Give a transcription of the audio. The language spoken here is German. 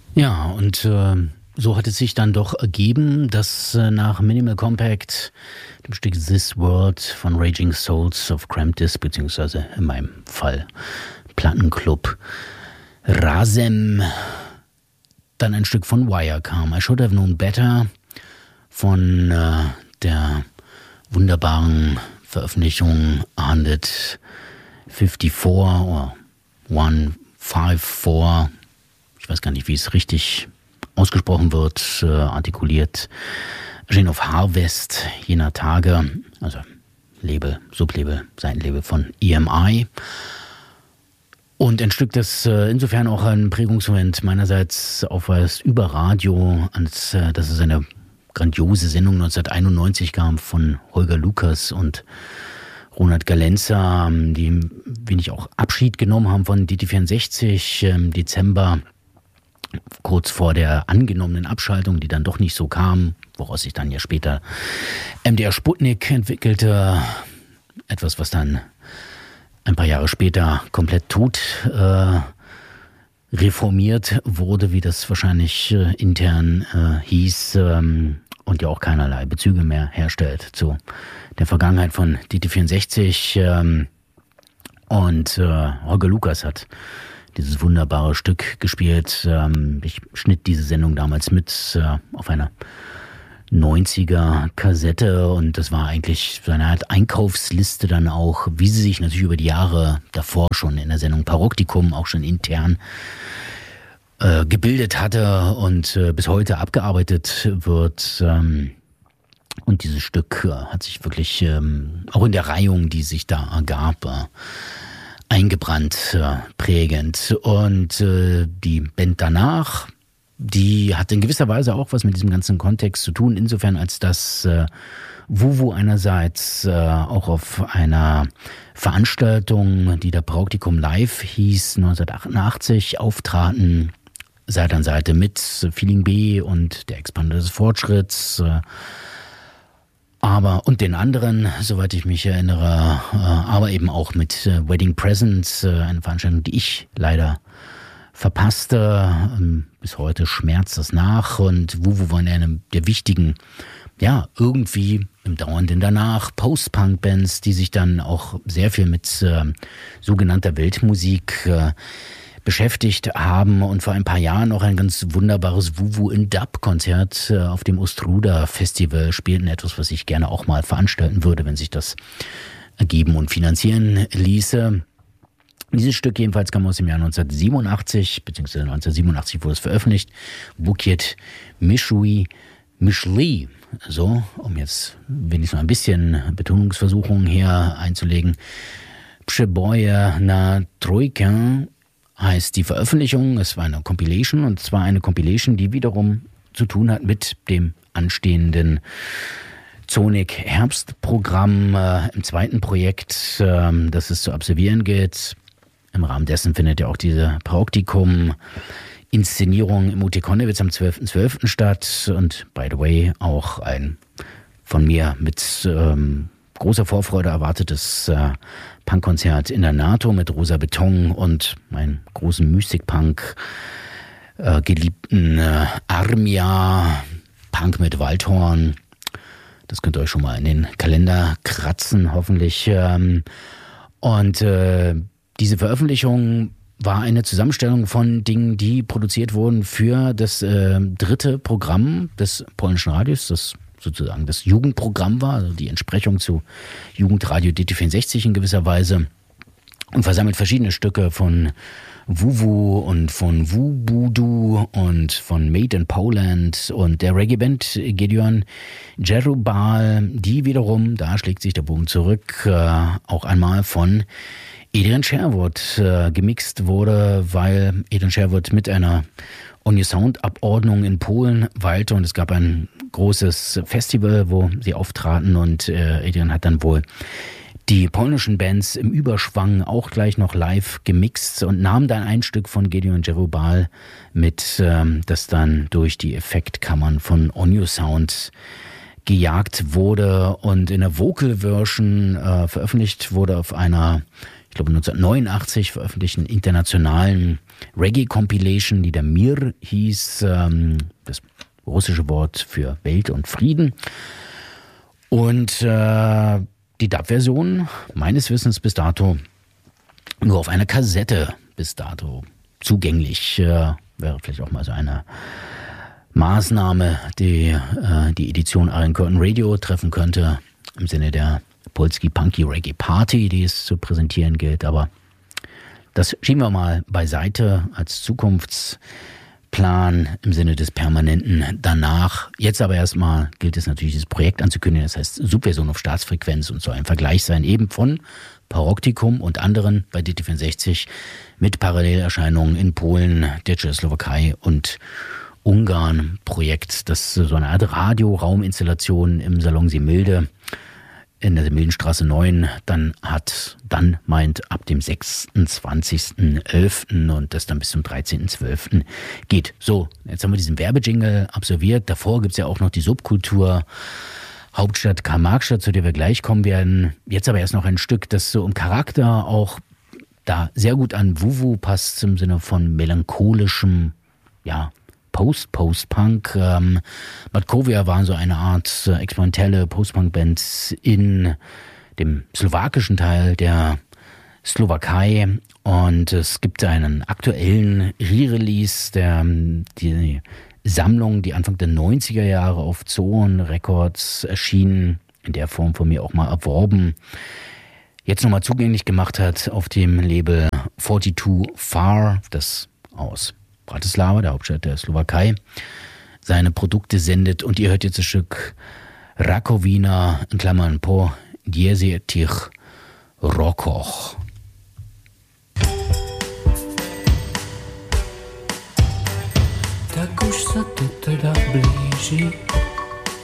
Ja, und so hat es sich dann doch ergeben, dass nach Minimal Compact, dem Stück This World von Raging Souls of Cramped Disc, beziehungsweise in meinem Fall Plattenclub Razem, dann ein Stück von Wire kam. I Should Have Known Better von der wunderbaren Veröffentlichung 154 oder 154, ich weiß gar nicht, wie es richtig ausgesprochen wird, artikuliert, erschien auf Harvest jener Tage, also Label, Sublabel, Seitenlabel von EMI. Und ein Stück, das insofern auch ein Prägungsmoment meinerseits aufweist über Radio, als dass es eine grandiose Sendung 1991 kam von Holger Lukas und Ronald Galenza, die wenig auch Abschied genommen haben von DT64 im Dezember, kurz vor der angenommenen Abschaltung, die dann doch nicht so kam, woraus sich dann ja später MDR Sputnik entwickelte. Etwas, was dann ein paar Jahre später komplett tot reformiert wurde, wie das wahrscheinlich intern hieß, und ja auch keinerlei Bezüge mehr herstellt zu der Vergangenheit von DT64. Und Holger Lukas hat dieses wunderbare Stück gespielt. Ich schnitt diese Sendung damals mit auf einer 90er Kassette, und das war eigentlich so eine Art Einkaufsliste dann auch, wie sie sich natürlich über die Jahre davor schon in der Sendung Paroktikum auch schon intern gebildet hatte und bis heute abgearbeitet wird. Und dieses Stück hat sich wirklich auch in der Reihung, die sich da ergab, eingebrannt, prägend. Und die Band danach, die hat in gewisser Weise auch was mit diesem ganzen Kontext zu tun, insofern als dass Wuwu einerseits auch auf einer Veranstaltung, die der Paroktikum Live hieß, 1988 auftraten, Seite an Seite mit Feeling B und der Expander des Fortschritts, und den anderen, soweit ich mich erinnere, aber eben auch mit Wedding Presents, eine Veranstaltung, die ich leider verpasste. Bis heute schmerzt das nach, und Wuwu war eine der wichtigen, ja, irgendwie im Dauernden danach, Post-Punk-Bands, die sich dann auch sehr viel mit sogenannter Weltmusik beschäftigt haben und vor ein paar Jahren auch ein ganz wunderbares Wuwu in Dub-Konzert auf dem Ostruda Festival spielten. Etwas, was ich gerne auch mal veranstalten würde, wenn sich das ergeben und finanzieren ließe. Dieses Stück jedenfalls kam aus dem Jahr 1987, beziehungsweise 1987 wurde es veröffentlicht. Bukiet Mishui Mishli, so, um jetzt wenigstens noch ein bisschen Betonungsversuchungen hier einzulegen. Przeboje na Trójkę heißt die Veröffentlichung. Es war eine Compilation, und zwar eine Compilation, die wiederum zu tun hat mit dem anstehenden Zonik Herbstprogramm im zweiten Projekt, das es zu absolvieren gilt. Im Rahmen dessen findet ja auch diese Paroktikum-Inszenierung im UT Konnewitz am 12.12. statt, und by the way auch ein von mir mit großer Vorfreude erwartetes Punkkonzert in der NATO mit Rosa Beton und meinem großen Mystik-Punk geliebten Armia, Punk mit Waldhorn. Das könnt ihr euch schon mal in den Kalender kratzen, hoffentlich. Und diese Veröffentlichung war eine Zusammenstellung von Dingen, die produziert wurden für das dritte Programm des polnischen Radios, das sozusagen das Jugendprogramm war, also die Entsprechung zu Jugendradio DT64 in gewisser Weise, und versammelt verschiedene Stücke von Wuwu und von Wubudu und von Made in Poland und der Reggae-Band Gideon Jerubal, die wiederum, da schlägt sich der Bogen zurück, auch einmal von Adrian Sherwood gemixt wurde, weil Adrian Sherwood mit einer On Your Sound Abordnung in Polen weilte, und es gab ein großes Festival, wo sie auftraten, und Adrian hat dann wohl die polnischen Bands im Überschwang auch gleich noch live gemixt und nahm dann ein Stück von Gideon Jerubal mit, das dann durch die Effektkammern von On Your Sound gejagt wurde und in der Vocal Version veröffentlicht wurde auf einer ich glaube 1989 veröffentlichten internationalen Reggae-Compilation, die der Mir hieß, das russische Wort für Welt und Frieden. Und die Dub-Version meines Wissens bis dato nur auf einer Kassette bis dato zugänglich. Wäre vielleicht auch mal so eine Maßnahme, die die Edition Iron Curtain Radio treffen könnte, im Sinne der Polski Punky Reggae Party, die es zu präsentieren gilt. Aber das schieben wir mal beiseite als Zukunftsplan im Sinne des Permanenten danach. Jetzt aber erstmal gilt es natürlich, dieses Projekt anzukündigen. Das heißt Subversion auf Staatsfrequenz und soll ein Vergleich sein eben von Paroktikum und anderen bei DT64 mit Parallelerscheinungen in Polen, der Tschechoslowakei und Ungarn. Projekt, das so eine Art Radiorauminstallation im Salon Semilde in der Semildenstraße 9 meint ab dem 26.11. und das dann bis zum 13.12. geht. So, jetzt haben wir diesen Werbejingle absolviert. Davor gibt es ja auch noch die Subkultur Hauptstadt Karl-Marx-Stadt, zu der wir gleich kommen werden. Jetzt aber erst noch ein Stück, das so im Charakter auch da sehr gut an Wuwu passt, im Sinne von melancholischem, ja, Post-Punk. Matkovia war so eine Art experimentelle Post-Punk-Band in dem slowakischen Teil der Slowakei. Und es gibt einen aktuellen Re-Release, die Sammlung, die Anfang der 90er Jahre auf Zoon Records erschien, in der Form von mir auch mal erworben, jetzt nochmal zugänglich gemacht hat auf dem Label 42 Far, das aus Bratislava, der Hauptstadt der Slowakei, seine Produkte sendet. Und ihr hört jetzt das Stück Rakovina, in Klammern po diezetich rokoch. Tak už sa to teda blíži,